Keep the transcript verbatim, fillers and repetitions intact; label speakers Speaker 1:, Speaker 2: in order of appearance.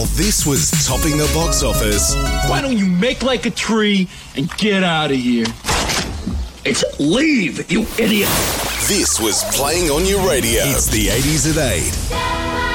Speaker 1: This was topping the box office.
Speaker 2: Why don't you make like a tree and get out of here? It's leave, you idiot.
Speaker 1: This was playing on your radio. It's the eighties at eight.